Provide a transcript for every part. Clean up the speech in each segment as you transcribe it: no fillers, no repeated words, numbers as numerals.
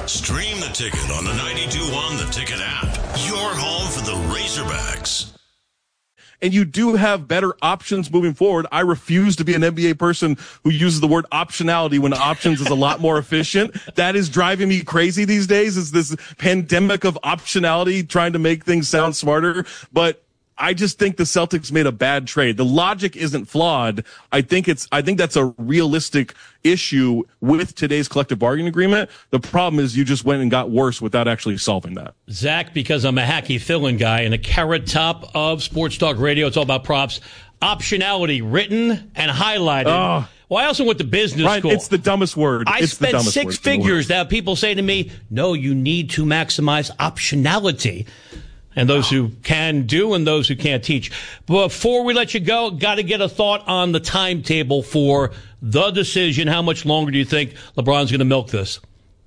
Stream the Ticket on the 92.1 The Ticket app. Your home for the Razorbacks. And you do have better options moving forward. I refuse to be an NBA person who uses the word optionality when options is a lot more efficient. That is driving me crazy these days, is this pandemic of optionality trying to make things sound smarter. But I just think the Celtics made a bad trade. The logic isn't flawed. I think that's a realistic issue with today's collective bargaining agreement. The problem is you just went and got worse without actually solving that. Zach, because I'm a hacky fill-in guy and a carrot top of Sports Talk Radio, it's all about props. Optionality written and highlighted. Oh. Well, I also went to business school. It's the dumbest word. I spent six figures to have people say to me, no, you need to maximize optionality. And those who can do and those who can't teach. Before we let you go, got to get a thought on the timetable for the decision. How much longer do you think LeBron's going to milk this?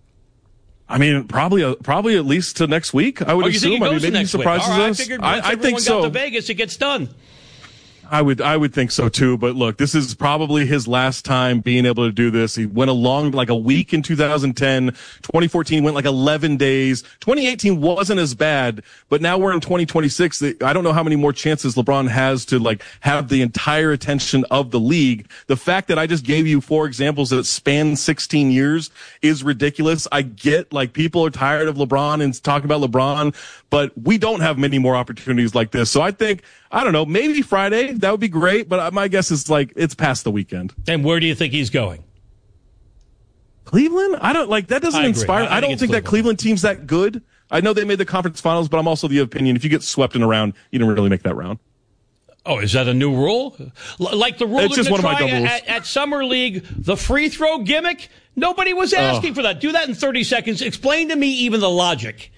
I mean, probably at least to next week. I would assume. You think it goes maybe next he surprises week? All right, us. I figured once I think so. Got to Vegas, it gets done. I would think so too, but look, this is probably his last time being able to do this. He went along like a week in 2010. 2014 went like 11 days. 2018 wasn't as bad, but now we're in 2026. I don't know how many more chances LeBron has to like have the entire attention of the league. The fact that I just gave you 4 examples that span 16 years is ridiculous. I get like people are tired of LeBron and talking about LeBron, but we don't have many more opportunities like this. So I think, I don't know, maybe Friday, that would be great, but my guess is like it's past the weekend. And where do you think he's going? Cleveland? I don't like that doesn't inspire. I don't think that Cleveland team's that good. I know they made the conference finals, but I'm also the opinion if you get swept in a round, you don't really make that round. Oh, is that a new rule? Like the rule it's just one of my dumb rules. At Summer League, the free throw gimmick? Nobody was asking for that. Do that in 30 seconds. Explain to me even the logic.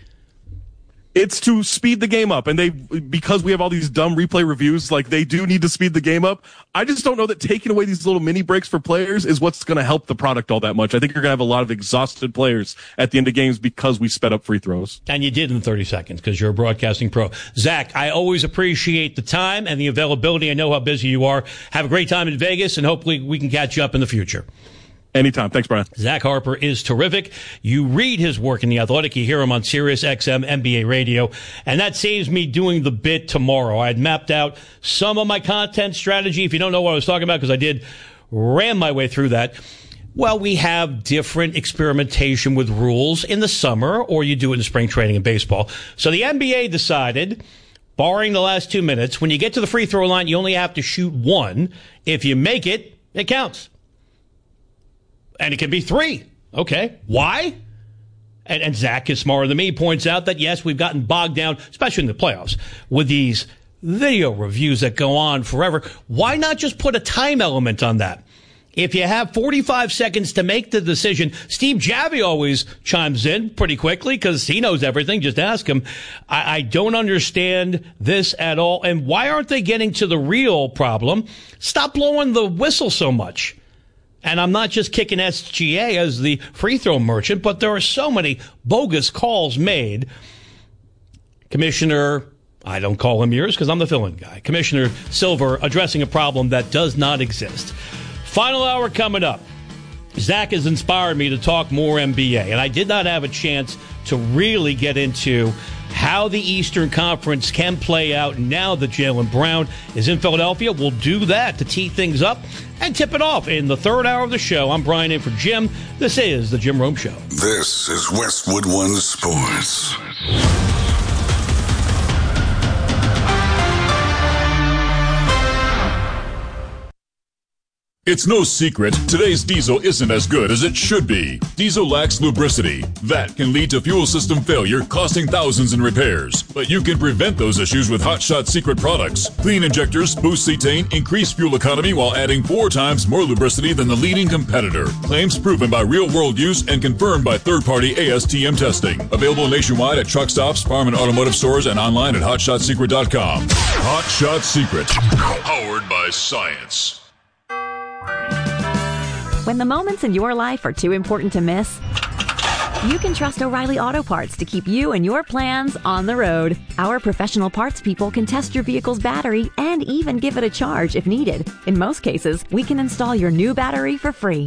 It's to speed the game up, and because we have all these dumb replay reviews, like they do need to speed the game up. I just don't know that taking away these little mini breaks for players is what's going to help the product all that much. I think you're going to have a lot of exhausted players at the end of games because we sped up free throws. And you did in 30 seconds because you're a broadcasting pro. Zach, I always appreciate the time and the availability. I know how busy you are. Have a great time in Vegas, and hopefully we can catch you up in the future. Anytime. Thanks, Brian. Zach Harper is terrific. You read his work in The Athletic. You hear him on Sirius XM NBA Radio. And that saves me doing the bit tomorrow. I had mapped out some of my content strategy. If you don't know what I was talking about, because I ran my way through that. Well, we have different experimentation with rules in the summer, or you do it in spring training in baseball. So the NBA decided, barring the last 2 minutes, when you get to the free throw line, you only have to shoot 1. If you make it, it counts. And it can be 3. Okay. Why? And Zach is smarter than me, points out that, yes, we've gotten bogged down, especially in the playoffs, with these video reviews that go on forever. Why not just put a time element on that? If you have 45 seconds to make the decision, Steve Javie always chimes in pretty quickly because he knows everything. Just ask him. I don't understand this at all. And why aren't they getting to the real problem? Stop blowing the whistle so much. And I'm not just kicking SGA as the free throw merchant, but there are so many bogus calls made. Commissioner, I don't call him yours because I'm the fill-in guy. Commissioner Silver addressing a problem that does not exist. Final hour coming up. Zach has inspired me to talk more NBA, and I did not have a chance to really get into how the Eastern Conference can play out now that Jaylen Brown is in Philadelphia. We'll do that to tee things up and tip it off in the third hour of the show. I'm Brian in for Jim. This is the Jim Rome Show. This is Westwood One Sports. It's no secret, today's diesel isn't as good as it should be. Diesel lacks lubricity. That can lead to fuel system failure, costing thousands in repairs. But you can prevent those issues with Hot Shot Secret products. Clean injectors boost cetane, increase fuel economy while adding 4 times more lubricity than the leading competitor. Claims proven by real-world use and confirmed by third-party ASTM testing. Available nationwide at truck stops, farm and automotive stores, and online at hotshotsecret.com. Hot Shot Secret. Powered by science. When the moments in your life are too important to miss, you can trust O'Reilly Auto Parts to keep you and your plans on the road. Our professional parts people can test your vehicle's battery and even give it a charge if needed. In most cases, we can install your new battery for free.